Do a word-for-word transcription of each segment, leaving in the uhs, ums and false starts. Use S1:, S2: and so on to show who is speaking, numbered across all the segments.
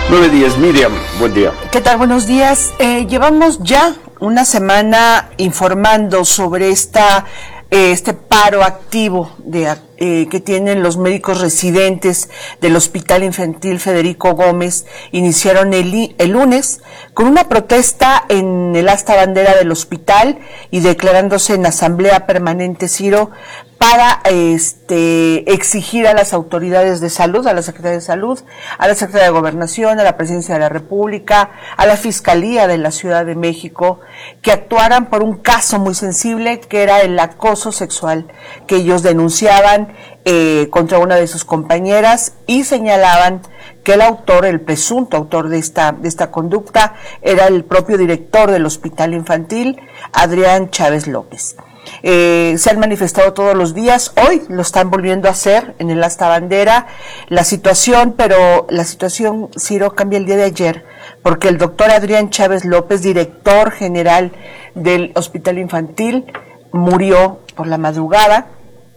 S1: nueve diez, Miriam, buen día.
S2: ¿Qué tal? Buenos días. Eh, llevamos ya una semana informando sobre esta eh, este paro activo de, eh, que tienen los médicos residentes del Hospital Infantil Federico Gómez. Iniciaron el, el lunes con una protesta en el asta bandera del hospital y declarándose en asamblea permanente, Ciro, para este exigir a las autoridades de salud, a la Secretaría de Salud, a la Secretaría de Gobernación, a la Presidencia de la República, a la Fiscalía de la Ciudad de México, que actuaran por un caso muy sensible, que era el acoso sexual que ellos denunciaban eh, contra una de sus compañeras, y señalaban que el autor, el presunto autor de esta, de esta conducta, era el propio director del Hospital Infantil, Adrián Chávez López. Eh, se han manifestado todos los días, hoy lo están volviendo a hacer en el asta bandera. La situación, pero la situación, Ciro, cambia el día de ayer, porque el doctor Adrián Chávez López, director general del Hospital Infantil, murió por la madrugada.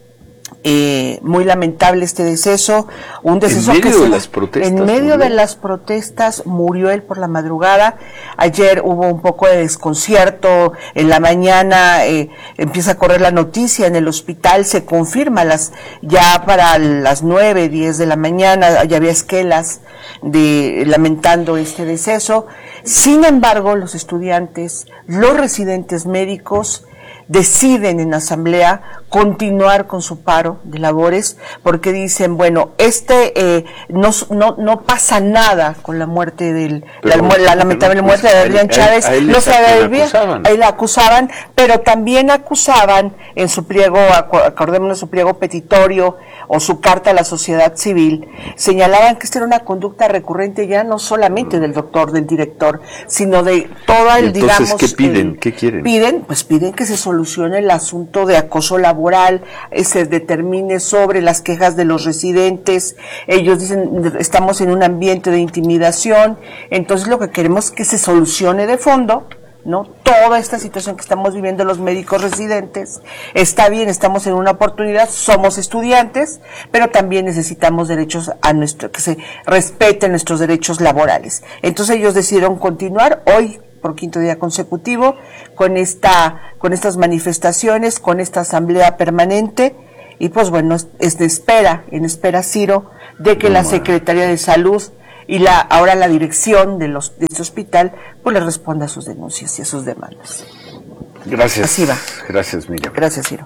S2: Eh, muy lamentable este deceso, un deceso
S1: en medio
S2: que se,
S1: de las protestas,
S2: en medio
S1: murió.
S2: de las protestas murió él por la madrugada. Ayer hubo un poco de desconcierto, en la mañana eh, empieza a correr la noticia en el hospital, se confirma las ya para las nueve, diez de la mañana, ya había esquelas de lamentando este deceso. Sin embargo, los estudiantes, los residentes médicos deciden en asamblea continuar con su paro de labores, porque dicen, bueno, este eh, no, no no pasa nada con la muerte del pero, la, la lamentable muerte pues, de Adrián Chávez, a él, a él no se debe bien, ahí la acusaban, pero también acusaban en su pliego, acordémonos su pliego petitorio o su carta a la sociedad civil, señalaban que esta era una conducta recurrente ya no solamente del doctor, del director, sino de toda el,
S1: entonces,
S2: digamos,
S1: ¿qué piden?
S2: El,
S1: ¿Qué quieren?
S2: Piden, pues piden que se solucione el asunto de acoso laboral, eh, se determine sobre las quejas de los residentes. Ellos dicen, estamos en un ambiente de intimidación, entonces lo que queremos es que se solucione de fondo, ¿no? Toda esta situación que estamos viviendo los médicos residentes. Está bien, estamos en una oportunidad, somos estudiantes, pero también necesitamos derechos a nuestro, que se respeten nuestros derechos laborales. Entonces ellos decidieron continuar hoy por quinto día consecutivo con esta, con estas manifestaciones, con esta asamblea permanente, y pues bueno, es, es de espera, en espera, Ciro, de que no, la Secretaría de Salud y la ahora la dirección de los de este hospital pues le responda a sus denuncias y a sus demandas.
S1: Gracias.
S2: Así va.
S1: Gracias, Miriam.
S2: Gracias, Ciro.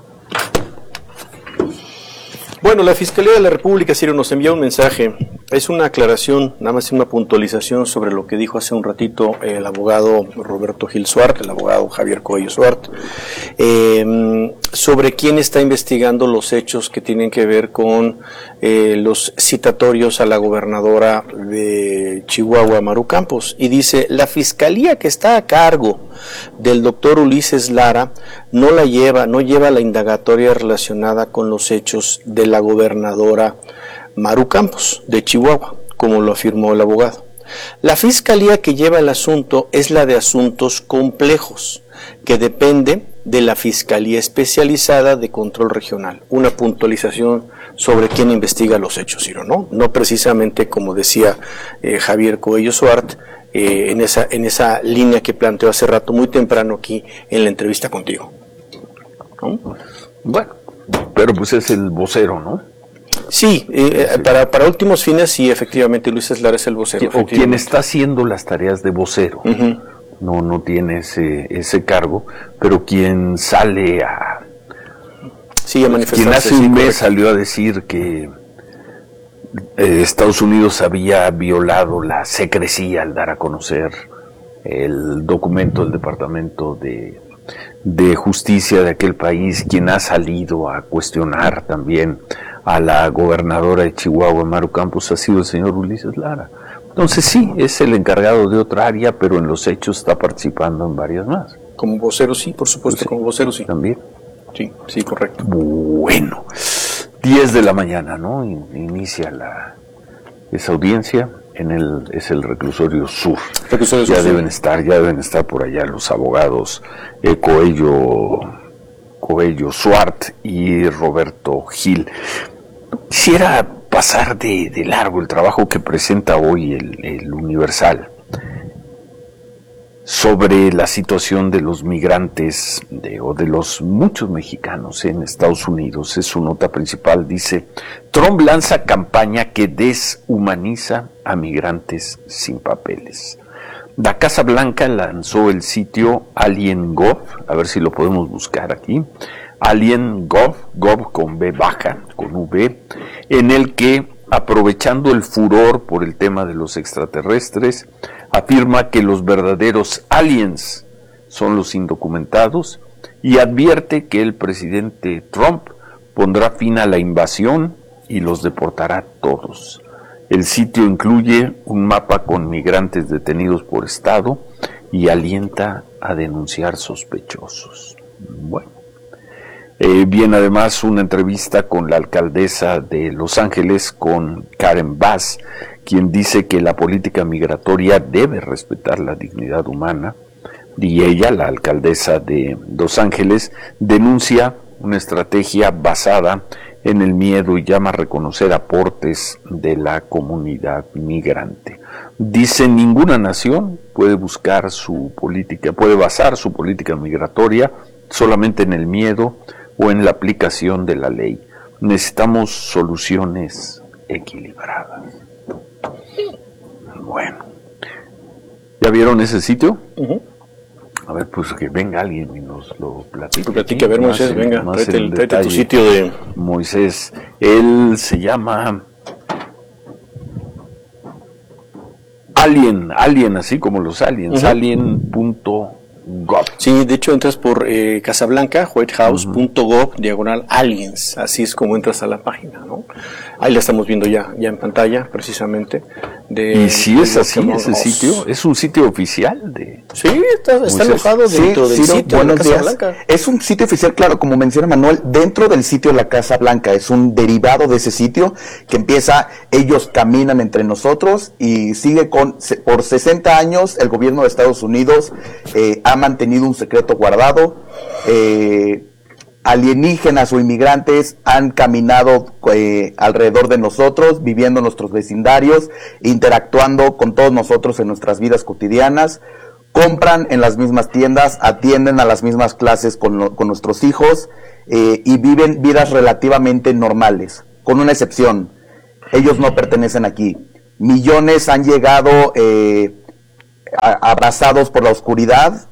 S3: Bueno, la Fiscalía de la República, Ciro, nos envía un mensaje. Es una aclaración, nada más una puntualización sobre lo que dijo hace un ratito el abogado Roberto Gil Suart, el abogado Javier Coello Suart, eh, sobre quién está investigando los hechos que tienen que ver con eh, los citatorios a la gobernadora de Chihuahua, Maru Campos. Y dice, la Fiscalía que está a cargo del doctor Ulises Lara no la lleva, no lleva la indagatoria relacionada con los hechos de la gobernadora Maru Campos de Chihuahua, como lo afirmó el abogado. La fiscalía que lleva el asunto es la de asuntos complejos, que depende de la Fiscalía Especializada de Control Regional. Una puntualización sobre quién investiga los hechos, Ciro, ¿no? No precisamente como decía eh, Javier Coello Suart, eh, en esa en esa línea que planteó hace rato, muy temprano aquí en la entrevista contigo, ¿no?
S1: Bueno, pero pues es el vocero, ¿no?
S3: Sí, eh, sí. Para, para últimos fines, sí, efectivamente, Luis Eslar es el vocero.
S1: O quien está haciendo las tareas de vocero, uh-huh. no no tiene ese ese cargo, pero quien sale a...
S3: Sí, a manifestarse.
S1: Quien hace un mes salió a decir que eh, Estados Unidos había violado la secrecía al dar a conocer el documento del Departamento de, de Justicia de aquel país, quien ha salido a cuestionar también a la gobernadora de Chihuahua, Maru Campos, ha sido el señor Ulises Lara. Entonces sí, es el encargado de otra área, pero en los hechos está participando en varias más.
S3: Como vocero sí, por supuesto, sí, como vocero sí.
S1: También.
S3: Sí, sí, correcto.
S1: Bueno, diez de la mañana, ¿no? Inicia la esa audiencia en el es el reclusorio sur. Reclusorio ya sur, deben sí. estar, ya deben estar por allá los abogados eh, Coello, Coello Suart y Roberto Gil. Quisiera pasar de, de largo el trabajo que presenta hoy el, el Universal sobre la situación de los migrantes de, o de los muchos mexicanos en Estados Unidos. Es su nota principal, dice: Trump lanza campaña que deshumaniza a migrantes sin papeles. La Casa Blanca lanzó el sitio Alien punto gov, a ver si lo podemos buscar aquí, Alien punto gov, gov con B baja, con V, en el que, aprovechando el furor por el tema de los extraterrestres, afirma que los verdaderos aliens son los indocumentados y advierte que el presidente Trump pondrá fin a la invasión y los deportará a todos. El sitio incluye un mapa con migrantes detenidos por estado y alienta a denunciar sospechosos. Bueno, eh, viene además una entrevista con la alcaldesa de Los Ángeles, con Karen Bass, quien dice que la política migratoria debe respetar la dignidad humana, y ella, la alcaldesa de Los Ángeles, denuncia una estrategia basada en el miedo y llama a reconocer aportes de la comunidad migrante. Dice: ninguna nación puede buscar su política, puede basar su política migratoria solamente en el miedo o en la aplicación de la ley. Necesitamos soluciones equilibradas. Bueno, ¿ya vieron ese sitio? Uh-huh. A ver, pues que venga alguien y nos lo platique.
S3: Platique, a ver, Moisés, el, venga, tráete, el, tráete tu sitio de...
S1: Moisés, él se llama Alien, Alien, así como los aliens, uh-huh. alien punto gov.
S3: Sí, de hecho entras por eh, Casablanca, white house punto gov, uh-huh. diagonal aliens, así es como entras a la página, ¿no? Ahí la estamos viendo ya, ya en pantalla, precisamente. De,
S1: y si es así, ese Ross. Sitio, es un sitio oficial de...
S3: Sí, está, está alojado dentro sí, del
S4: sí,
S3: sitio de la Casa Blanca.
S4: Es un sitio oficial, claro, como menciona Manuel, dentro del sitio de la Casa Blanca. Es un derivado de ese sitio que empieza, ellos caminan entre nosotros, y sigue con, por sesenta años, el gobierno de Estados Unidos eh, ha mantenido un secreto guardado. Eh, alienígenas o inmigrantes han caminado eh, alrededor de nosotros, viviendo en nuestros vecindarios, interactuando con todos nosotros en nuestras vidas cotidianas, compran en las mismas tiendas, atienden a las mismas clases con, lo, con nuestros hijos eh, y viven vidas relativamente normales, con una excepción: ellos no pertenecen aquí. Millones han llegado eh, a, abrazados por la oscuridad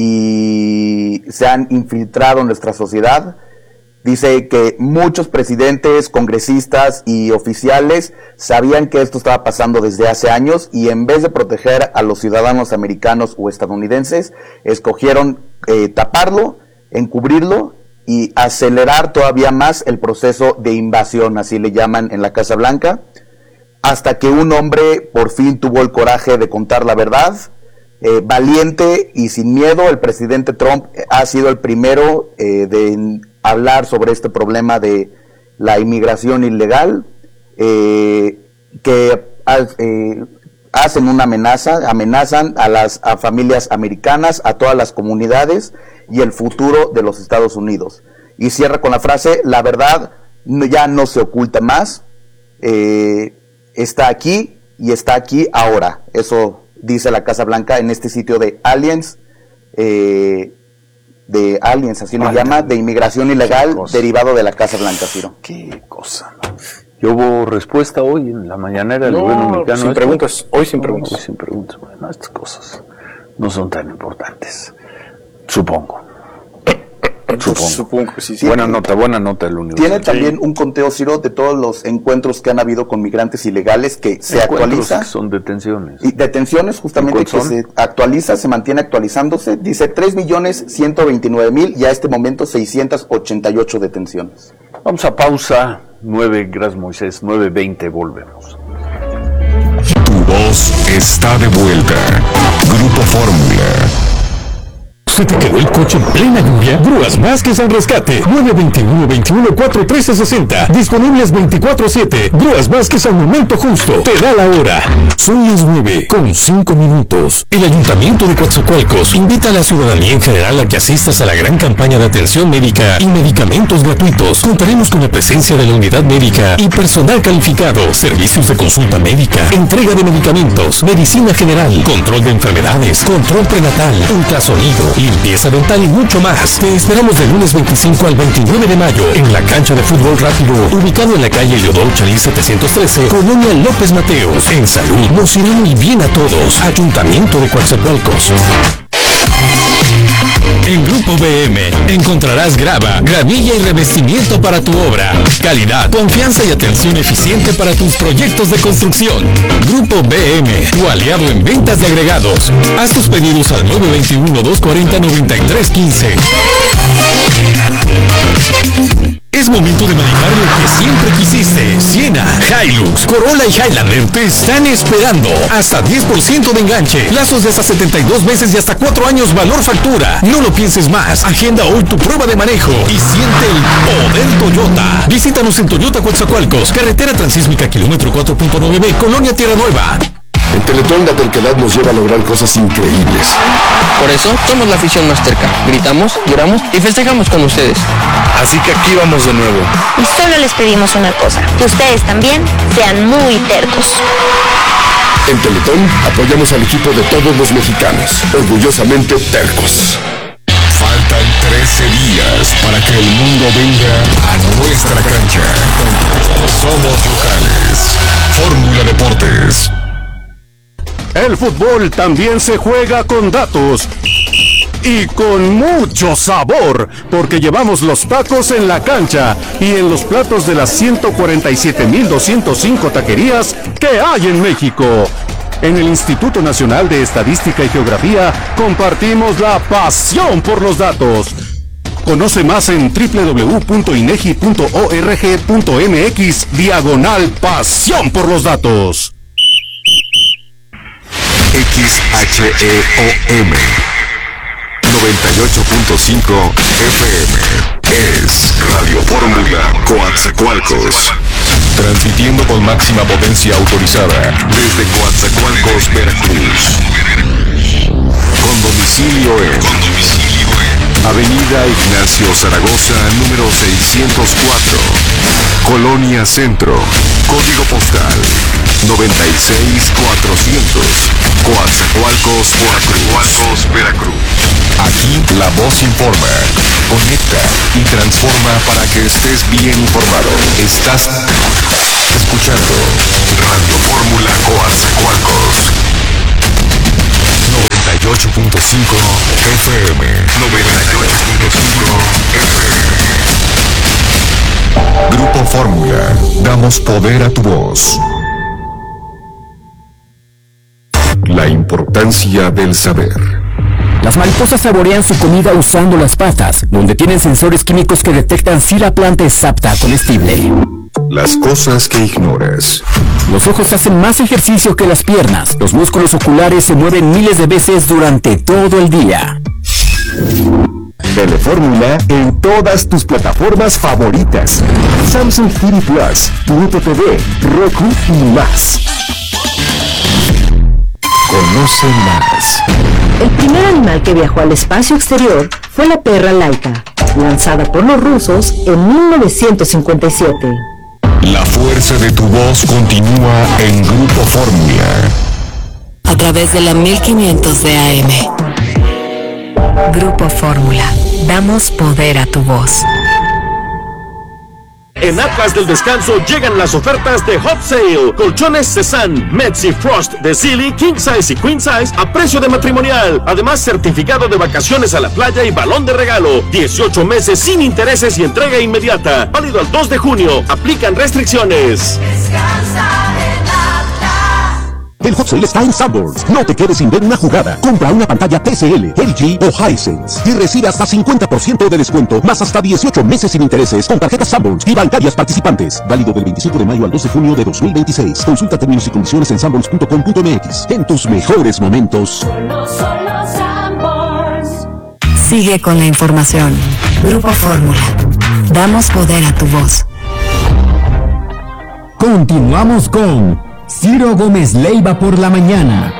S4: y se han infiltrado en nuestra sociedad. Dice que muchos presidentes, congresistas y oficiales sabían que esto estaba pasando desde hace años, y en vez de proteger a los ciudadanos americanos o estadounidenses, escogieron eh, taparlo, encubrirlo y acelerar todavía más el proceso de invasión, así le llaman en la Casa Blanca, hasta que un hombre por fin tuvo el coraje de contar la verdad. Eh, valiente y sin miedo, el presidente Trump ha sido el primero eh, de hablar sobre este problema de la inmigración ilegal, eh, que eh, hacen una amenaza, amenazan a las a familias americanas, a todas las comunidades y el futuro de los Estados Unidos. Y cierra con la frase: la verdad no, ya no se oculta más, eh, está aquí y está aquí ahora. Eso dice la Casa Blanca en este sitio de Aliens, eh, de Aliens, así lo llama, de inmigración ilegal, derivado de la Casa Blanca, Ciro.
S1: Qué cosa, ¿no? ¿Y hubo respuesta hoy en la mañanera del
S3: no,
S1: gobierno mexicano?
S3: Sin preguntas, hoy sin preguntas.
S1: No, hoy sin preguntas. Bueno, estas cosas no son tan importantes, supongo. Supongo.
S3: Supongo que sí, sí.
S1: Buena nota, buena nota el Universal.
S4: Tiene también sí. un conteo, Ciro, de todos los encuentros que han habido con migrantes ilegales, que se actualiza.
S1: Que son detenciones.
S4: Y detenciones, justamente, que se actualiza, se mantiene actualizándose. Dice tres millones ciento veintinueve mil y a este momento seiscientas ochenta y ocho detenciones.
S1: Vamos a pausa. nueve, gracias Moisés, nueve veinte, volvemos.
S5: Tu voz está de vuelta. Grupo Fórmula. ¿Se te quedó el coche en plena lluvia? Grúas Vázquez al rescate. nueve dos uno, veintiuno, cuarenta y tres sesenta. Disponibles veinticuatro siete. Grúas Vázquez al momento justo. Te da la hora. Son las nueve con cinco minutos. El Ayuntamiento de Coatzacoalcos invita a la ciudadanía en general a que asistas a la gran campaña de atención médica y medicamentos gratuitos. Contaremos con la presencia de la unidad médica y personal calificado, servicios de consulta médica, entrega de medicamentos, medicina general, control de enfermedades, control prenatal, ultrasonido, limpieza dental y mucho más. Te esperamos del lunes veinticinco al veintinueve de mayo en la cancha de fútbol rápido, ubicado en la calle Leodoro Chalí setecientos trece, Colonia López Mateos. En salud nos irá muy bien a todos. Ayuntamiento de Coatzacoalcos. En Grupo B M encontrarás grava, gravilla y revestimiento para tu obra. Calidad, confianza y atención eficiente para tus proyectos de construcción. Grupo B M, tu aliado en ventas de agregados. Haz tus pedidos al nueve dos uno, dos cuatro cero, nueve tres uno cinco. Es momento de manejar lo que siempre quisiste. Siena, Hilux, Corolla y Highlander te están esperando. Hasta diez por ciento de enganche, plazos de hasta setenta y dos meses y hasta cuatro años valor factura. No lo pienses más. Agenda hoy tu prueba de manejo y siente el poder Toyota. Visítanos en Toyota Coatzacoalcos, carretera transísmica kilómetro cuatro punto nueve B, Colonia Tierra Nueva.
S6: En Teletón la terquedad nos lleva a lograr cosas increíbles.
S7: Por eso somos la afición más terca. Gritamos, lloramos y festejamos con ustedes.
S6: Así que aquí vamos de nuevo.
S8: Y solo les pedimos una cosa, que ustedes también sean muy tercos.
S6: En Teletón apoyamos al equipo de todos los mexicanos, orgullosamente tercos. Faltan trece días para que el mundo venga a nuestra cancha. Somos locales. Fórmula Deportes.
S9: El fútbol también se juega con datos y con mucho sabor, porque llevamos los tacos en la cancha y en los platos de las ciento cuarenta y siete mil doscientos cinco taquerías que hay en México. En el Instituto Nacional de Estadística y Geografía compartimos la pasión por los datos. Conoce más en doble u doble u doble u punto inegi punto org punto mx diagonal pasión por los datos.
S6: X H E O M noventa y ocho punto cinco F M es Radio Fórmula Coatzacoalcos, transmitiendo con máxima potencia autorizada desde Coatzacoalcos, Veracruz, con domicilio en Avenida Ignacio Zaragoza, número seiscientos cuatro, Colonia Centro, código postal noventa y seis mil cuatrocientos, Coatzacoalcos, Veracruz. Veracruz. Aquí la voz informa, conecta y transforma para que estés bien informado. Estás escuchando Radio Fórmula Coatzacoalcos. noventa y ocho punto cinco F M. noventa y ocho punto cinco F M. Grupo Fórmula. Damos poder a tu voz. La importancia del saber.
S10: Las mariposas saborean su comida usando las patas, donde tienen sensores químicos que detectan si la planta es apta comestible.
S6: Las cosas que ignoras.
S10: Los ojos hacen más ejercicio que las piernas. Los músculos oculares se mueven miles de veces durante todo el día.
S11: Telefórmula en todas tus plataformas favoritas. Samsung T V Plus, Pluto T V, Roku y más.
S6: Conoce más.
S12: El primer animal que viajó al espacio exterior fue la perra Laika, lanzada por los rusos en mil novecientos cincuenta y siete.
S6: La fuerza de tu voz continúa en Grupo Fórmula.
S13: A través de la mil quinientos de A M. Grupo Fórmula. Damos poder a tu voz.
S14: En Atlas del Descanso llegan las ofertas de Hot Sale. Colchones Cezanne, Metzi Frost de Silly, King Size y Queen Size a precio de matrimonial. Además, certificado de vacaciones a la playa y balón de regalo. dieciocho meses sin intereses y entrega inmediata. Válido al dos de junio. Aplican restricciones.
S15: Descansa en Atlas.
S9: El Hot Sale está en Sanborns. No te quedes sin ver una jugada. Compra una pantalla T C L, L G o Hisense y recibe hasta cincuenta por ciento de descuento, más hasta dieciocho meses sin intereses con tarjetas Sanborns y bancarias participantes. Válido del veinticinco de mayo al dos de junio de dos mil veintiséis. Consulta términos y condiciones en sanborns punto com punto m x. En tus mejores momentos.
S15: Solo, solo Sanborns.
S13: Sigue con la información. Grupo Fórmula. Damos poder a tu voz.
S10: Continuamos con Ciro Gómez Leiva por la mañana.